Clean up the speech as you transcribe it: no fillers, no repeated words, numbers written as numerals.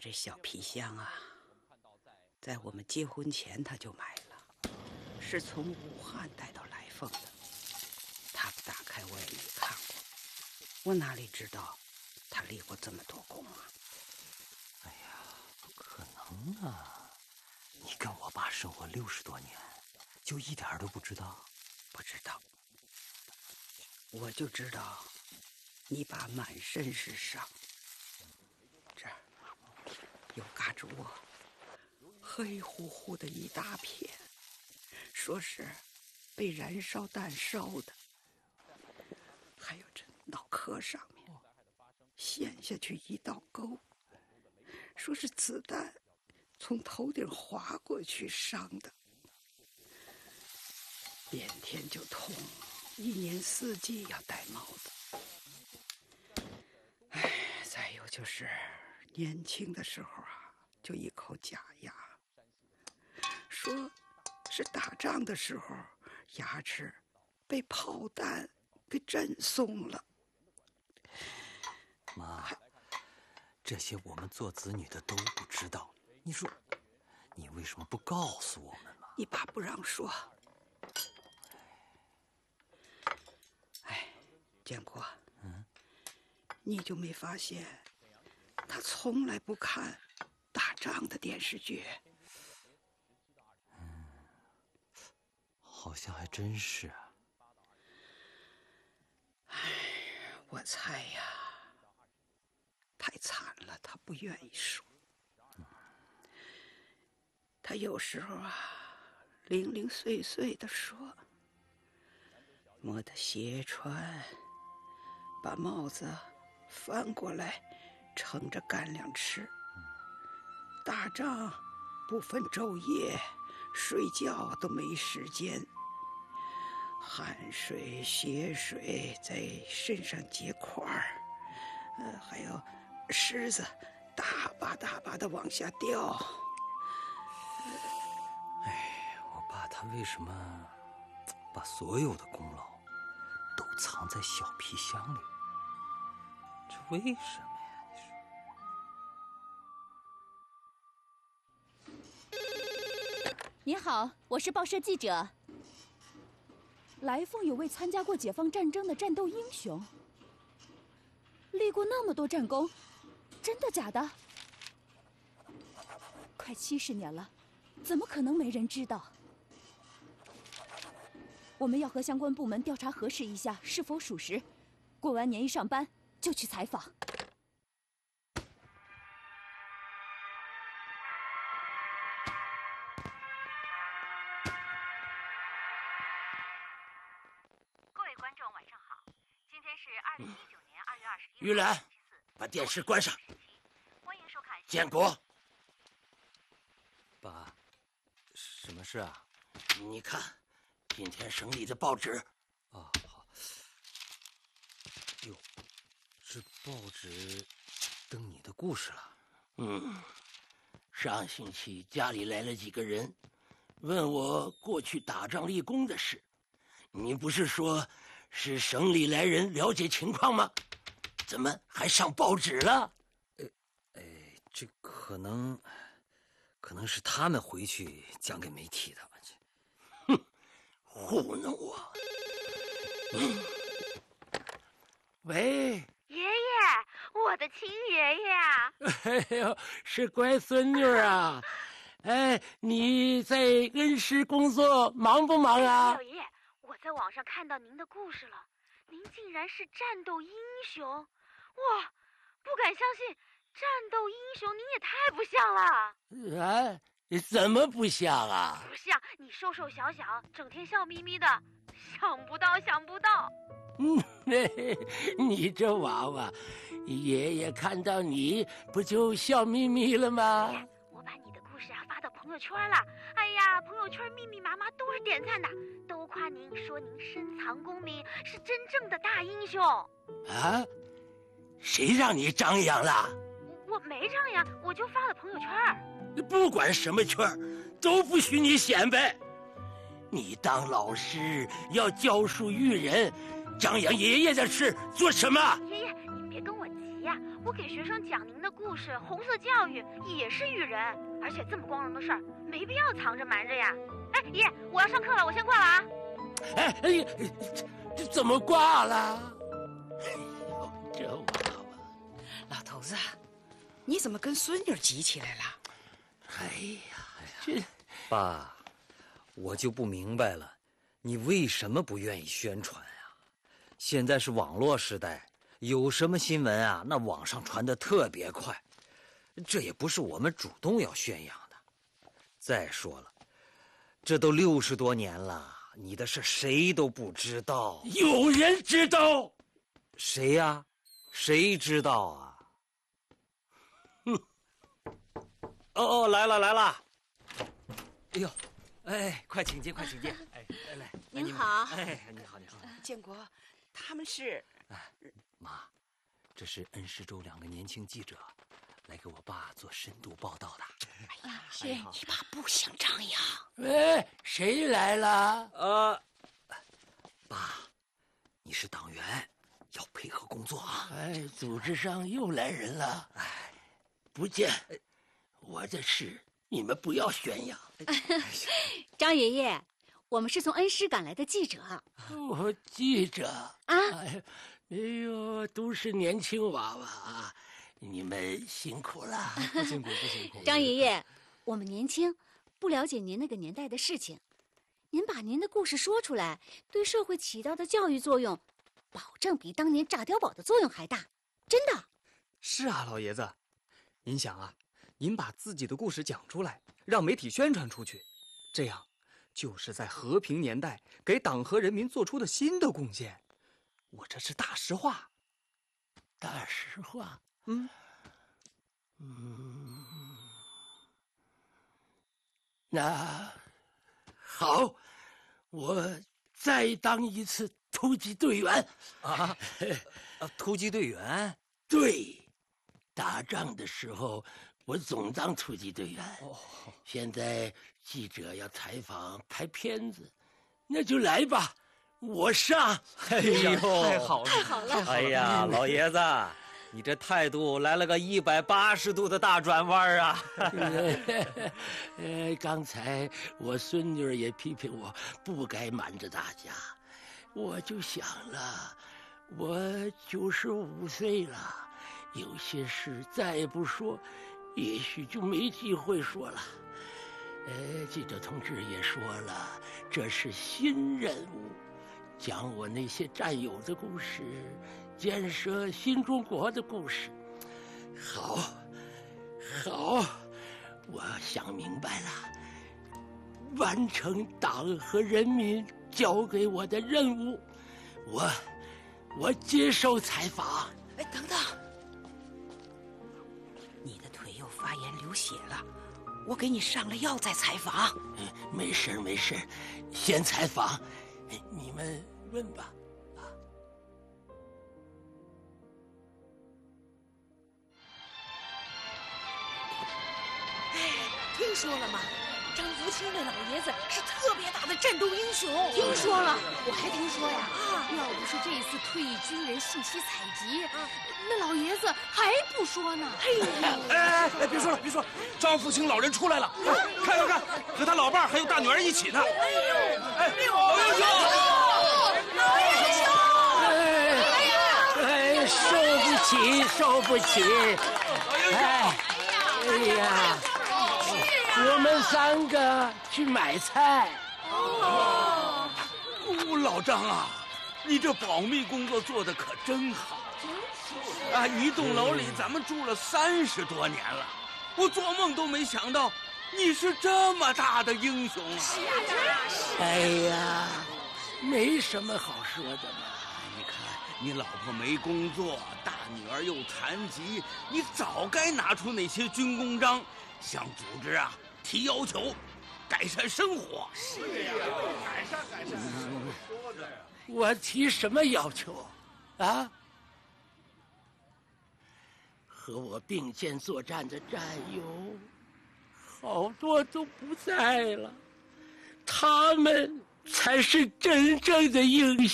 这小皮箱啊，在我们结婚前他就买了，是从武汉带到来凤的。他打开我也没看过，我哪里知道他立过这么多功啊？ 哎呀，不可能啊！你跟我爸生活60多年，就一点都不知道？ 不知道，我就知道你爸满身是伤，这儿有嘎吱窝，黑乎乎的一大片，说是被燃烧弹烧的。还有这脑壳上面陷下去一道沟，说是子弹从头顶划过去伤的。连天就痛，一年四季要戴帽子。哎，再有就是年轻的时候啊，就一口假牙，说是打仗的时候牙齿被炮弹给震松了。 妈，这些我们做子女的都不知道，你说你为什么不告诉我们嘛？ 你爸不让说。哎，建国，你就没发现他从来不看打仗的电视剧？ 好像还真是啊。 哎，我猜呀，太惨了，他不愿意说。他有时候啊，零零碎碎的说，磨的鞋穿，把帽子翻过来盛着干粮吃。打仗不分昼夜，睡觉都没时间，汗水血水在身上结块儿，还有虱子大把大把的往下掉。 哎，我爸他为什么把所有的功劳都藏在小皮箱里？这为什么呀？你说。 您好，我是报社记者。来凤有位参加过解放战争的战斗英雄，立过那么多战功，真的假的？快70年了，怎么可能没人知道？我们要和相关部门调查核实一下是否属实，过完年一上班就去采访。 玉兰，把电视关上。建国， 爸，什么事啊？ 你看，今天省里的报纸。 啊，好。哟，这报纸登你的故事了。 上星期家里来了几个人，问我过去打仗立功的事。你不是说是省里来人了解情况吗？怎么还上报纸了？ 这可能是他们回去讲给媒体的。 哼，糊弄我！喂， 爷爷，我的亲爷爷啊！ 哎呦，是乖孙女啊！哎，你在恩施工作忙不忙啊？ 老爷，我在网上看到您的故事了，您竟然是战斗英雄！哇，不敢相信，战斗英雄您也太不像了。 啊，怎么不像啊？ 不像，你瘦瘦小小，整天笑眯眯的，想不到，想不到。 你这娃娃，爷爷看到你不就笑眯眯了吗？ 我把你的故事发到朋友圈了，哎呀，朋友圈密密麻麻都是点赞的，都夸您，说您深藏功名，是真正的大英雄。 啊？谁让你张扬了？ 我没张扬，我就发了朋友圈。 不管什么圈都不许你显摆。你当老师要教书育人，张扬爷爷的事做什么？ 爷爷，你别跟我急呀， 我给学生讲您的故事，红色教育也是育人，而且这么光荣的事儿，没必要藏着瞒着呀。哎，爷，我要上课了，我先挂了啊。 哎，这怎么挂了？哎呦，这娃娃！ 老头子，你怎么跟孙女急起来了？ 哎呀，这爸，我就不明白了，你为什么不愿意宣传啊？现在是网络时代，有什么新闻啊，那网上传得特别快，这也不是我们主动要宣扬的。再说了，这都60多年了，你的事谁都不知道。 有人知道？ 谁呀？谁知道啊？哦，来了！哎呦，哎，快请进，快请进！哎，来， 您好。 哎，你好。 建国，他们是…… 妈，这是恩施州2个年轻记者，来给我爸做深度报道的。 哎呀， 是你爸不想张扬。 喂，谁来了？ 爸，你是党员，要配合工作啊。 哎，组织上又来人了。哎，不见，我的事你们不要宣扬。 张爷爷，我们是从恩施赶来的记者。 我记着啊， 哎呦，都是年轻娃娃啊，你们辛苦了。 不辛苦。 张爷爷，我们年轻，不了解您那个年代的事情，您把您的故事说出来，对社会起到的教育作用，保证比当年炸碉堡的作用还大，真的。 是啊，老爷子，您想啊，您把自己的故事讲出来，让媒体宣传出去，这样就是在和平年代给党和人民做出的新的贡献。我这是大实话。 大实话。那好，我再当一次突击队员。 突击队员？ 对，打仗的时候我总当突击队员。现在记者要采访拍片子，那就来吧，我上。 哎呦， 太好了！ 哎呀，老爷子，你这态度来了个180度的大转弯啊！ 刚才我孙女也批评我不该瞒着大家，我就想了，我95岁了，有些事再不说，也许就没机会说了。记者同志也说了，这是新任务，讲我那些战友的故事，建设新中国的故事。好，我想明白了，完成党和人民交给我的任务，我接受采访。 哎，等等，你的腿又发炎流血了，我给你上了药再采访。 没事，先采访，你们问吧。 听说了吗？张福清那老爷子是特别大的战斗英雄。 听说了，我还听说呀，要不是这次退役军人信息采集，那老爷子还不说呢。 哎，别说了，张福清老人出来了，看，和他老伴儿还有大女儿一起呢。老英雄！ 受不起！哎呀！我们3个去买菜。 老张啊，你这保密工作做得可真好。一栋楼里咱们住了30多年了，我做梦都没想到你是这么大的英雄啊！ 是啊， 哎呀，没什么好说的嘛。 你看你老婆没工作，大女儿又残疾，你早该拿出那些军功章，向组织提要求，改善生活。是呀，改善。说的呀。 我提什么要求？啊？和我并肩作战的战友，好多都不在了，他们才是真正的英雄。